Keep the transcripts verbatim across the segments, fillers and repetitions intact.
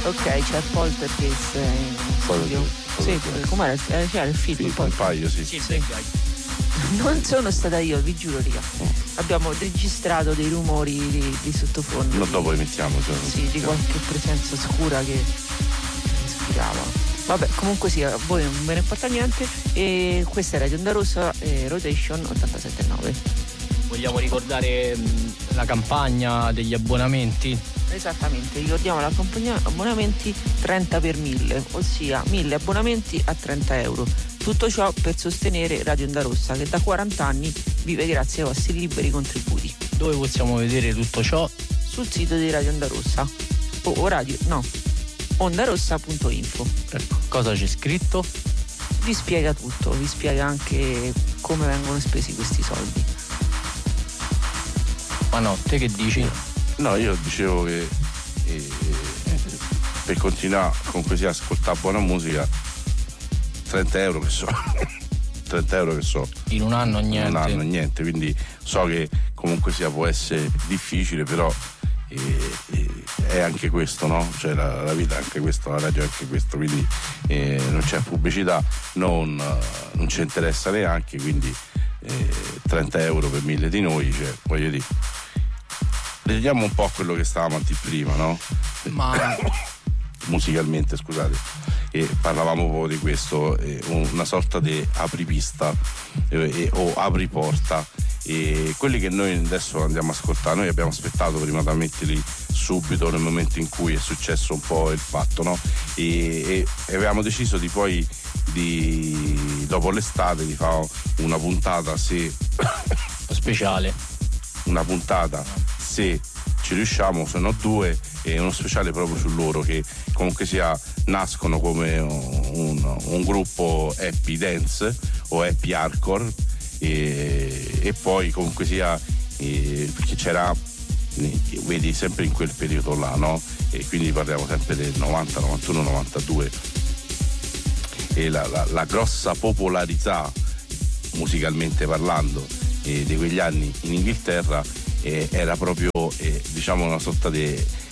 Ok, c'è Poltergeist in studio. Sì, com'era? C'era il film? Sì, un paio, sì. Sì, sì. Non sono stata io, vi giuro, raga. Abbiamo registrato dei rumori di, di sottofondo. No, di, dopo emettiamo. Cioè, sì, di qualche presenza oscura che ispirava. Vabbè, comunque sì, a voi non ve ne importa niente. E questa è Radio Onda Rossa, eh, Rotation ottantasette virgola nove. Vogliamo ricordare mh, la campagna degli abbonamenti? Esattamente, ricordiamo la campagna abbonamenti trenta per mille, ossia mille abbonamenti a trenta euro. Tutto ciò per sostenere Radio Onda Rossa, che da quaranta anni vive grazie ai vostri liberi contributi. Dove possiamo vedere tutto ciò? Sul sito di Radio Onda Rossa. O, o radio, no, ondarossa punto info. Ecco, cosa c'è scritto? Vi spiega tutto, vi spiega anche come vengono spesi questi soldi. Ma no, te che dici? No, io dicevo che eh, per continuare comunque sia ascoltare buona musica, trenta euro che so trenta euro che so in un anno niente in un anno niente, quindi so che comunque sia può essere difficile, però eh, eh, è anche questo, no? Cioè la, la vita è anche questo, la radio è anche questo, quindi eh, non c'è pubblicità, non, non ci interessa neanche, quindi eh, trenta euro per mille di noi, cioè voglio dire, vediamo un po' quello che stavamo a dire prima, no? Ma musicalmente, scusate, e parlavamo proprio di questo, eh, una sorta di apripista eh, o apriporta, e quelli che noi adesso andiamo a ascoltare, noi abbiamo aspettato prima da metterli subito nel momento in cui è successo un po' il fatto, no? E, e avevamo deciso di poi di dopo l'estate di fare una puntata, se speciale, una puntata se ci riusciamo, se no due, e uno speciale proprio su loro, che comunque sia nascono come un, un gruppo happy dance o happy hardcore, e, e poi comunque sia e, perché c'era, vedi, sempre in quel periodo là, no? E quindi parliamo sempre del novanta, novantuno, novantadue, e la, la, la grossa popolarità musicalmente parlando eh, di quegli anni in Inghilterra eh, era proprio eh, diciamo una sorta di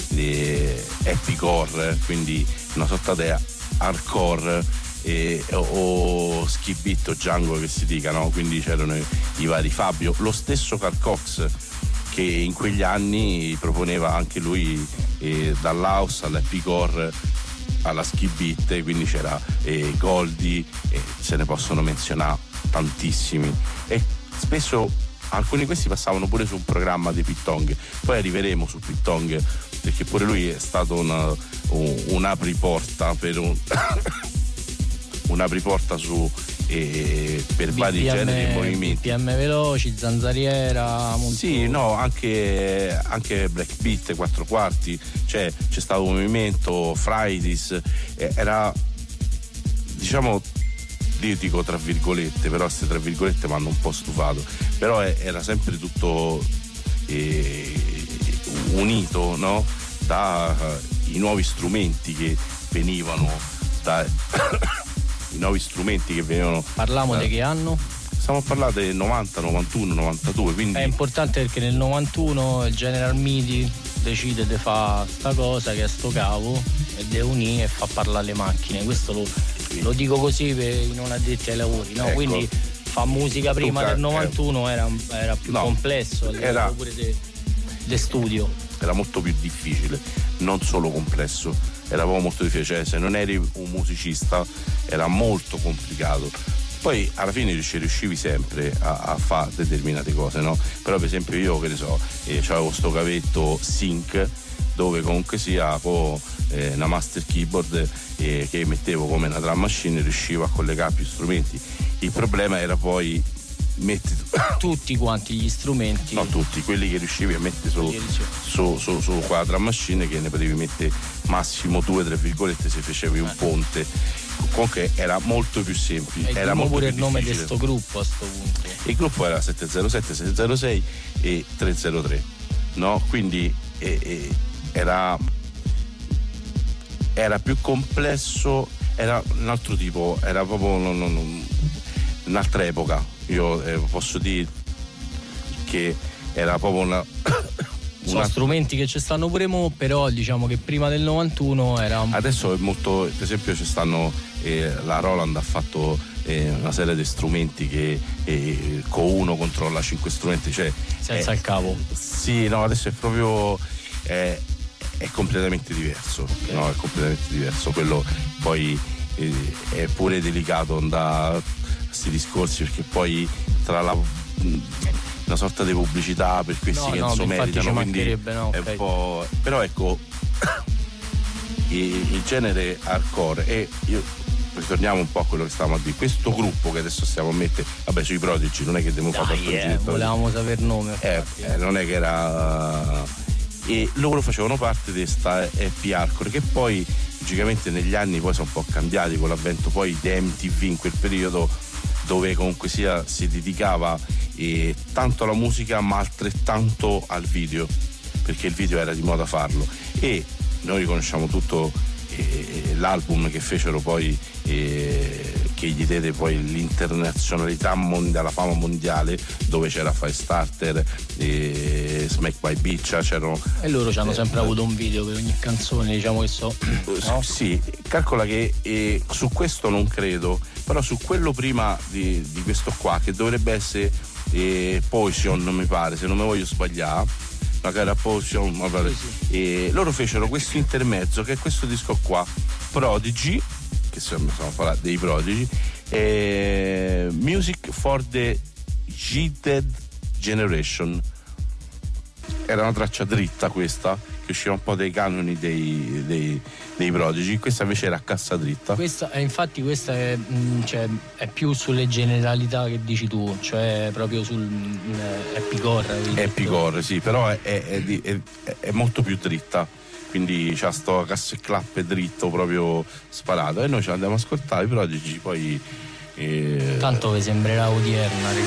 happycore, quindi una sorta di hardcore eh, o, o skip beat o jungle che si dica, no? Quindi c'erano i, i vari Fabio, lo stesso Carl Cox che in quegli anni proponeva anche lui eh, dall'house all'happycore alla skip beat, quindi c'era eh, Goldie, eh, se ne possono menzionare tantissimi, e spesso alcuni di questi passavano pure su un programma di Pittong, poi arriveremo su Pittong perché pure lui è stato una, un, un apriporta per un un apriporta su eh, per B P M, vari generi e movimenti. B P M veloci, zanzariera, molto... Sì, no, anche, anche Black Beat, quattro quarti, cioè c'è stato un movimento, Fridays, eh, era, diciamo, io dico tra virgolette, però queste tra virgolette mi hanno un po' stufato, però eh, era sempre tutto eh, unito, no? Da uh, i nuovi strumenti che venivano da i nuovi strumenti che venivano. Parliamo da, di che anno? Stiamo a parlare del novanta, novantuno, novantadue, quindi è importante perché nel novantuno il General Midi decide di fare sta cosa che è sto cavo e de unì e fa parlare le macchine. Questo lo, lo dico così per i non addetti ai lavori, no? Ecco. Quindi fa musica prima tu, del novantuno era, era più no, complesso, era pure de studio, era molto più difficile, non solo complesso, era proprio molto difficile, cioè se non eri un musicista era molto complicato. Poi alla fine ci riuscivi sempre a, a fare determinate cose, no? Però per esempio io, che ne so, eh, c'avevo sto cavetto Sync dove comunque sia con eh, una master keyboard eh, che mettevo come una drum machine, riuscivo a collegare più strumenti. Il problema era poi metti tutti quanti gli strumenti, no tutti, quelli che riuscivi a mettere su, su, su, su qua drum machine, che ne potevi mettere massimo due, tre virgolette se facevi un ponte. Comunque era molto più semplice, e era molto pure più il nome di difficile. sto gruppo a sto punto. Il gruppo era settecentosette, settecentosei e trecentotre, no? Quindi eh, eh, era era più complesso, era un altro tipo, era proprio non, non, un'altra epoca. Io eh, posso dire che era proprio una, sono una... strumenti che ci stanno pure mo, però diciamo che prima del novantuno era un... Adesso è molto, per esempio ci stanno, eh, la Roland ha fatto eh, una serie di strumenti che eh, con uno controlla cinque strumenti, cioè senza eh, il cavo. Sì, no, adesso è proprio eh, è completamente diverso, okay. No, è completamente diverso. Quello poi eh, è pure delicato andare a questi discorsi, perché poi tra la una sorta di pubblicità per questi no, che no, non so meritano, quindi no, è okay. un po'. Però ecco il, il genere hardcore, e io ritorniamo un po' a quello che stavamo a dire, questo gruppo che adesso stiamo a mettere, vabbè, sui Prodigy, non è che devo fare tanto eh, volevamo sapere il nome, eh, eh, non è che era, e loro facevano parte di questa happy hardcore che poi logicamente negli anni poi sono un po' cambiati con l'avvento poi di M T V in quel periodo, dove comunque sia si dedicava eh, tanto alla musica ma altrettanto al video, perché il video era di moda farlo, e noi riconosciamo tutto eh, l'album che fecero poi eh, che gli diede poi l'internazionalità mondiale, la fama mondiale, dove c'era Firestarter, eh, Smack by Bitch, c'erano, e loro ci hanno eh, sempre eh, avuto un video per ogni canzone, diciamo che so, no? Sì, calcola che eh, su questo non credo, però su quello prima di, di questo qua, che dovrebbe essere eh, Poison, non mi pare, se non mi voglio sbagliare, ma che era Poison, ma pare, sì, sì. E loro fecero questo intermezzo, che è questo disco qua, Prodigy, che stiamo parlando dei Prodigy, eh, Music for the Gifted Generation. Era una traccia dritta questa, che usciva un po' dai canoni dei, dei, dei Prodigy, questa invece era a cassa dritta. Questa, eh, infatti questa è, mh, cioè, è più sulle generalità che dici tu, cioè proprio sul mh, happy core. Happy core, sì, però è, è, è, è, è molto più dritta, quindi c'ha sto cassa e clappe dritto proprio sparato, e noi ce l'andiamo a ascoltare i Prodigy, poi eh... tanto vi sembrerà odierna.